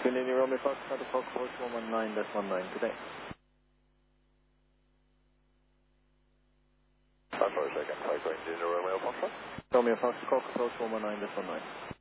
Continue Romeo Foxtrot, Fox 119-19 today. 5 for a second, 5 going 0 Romeo Foxtrot. Romeo Foxtrot, approach 119-19.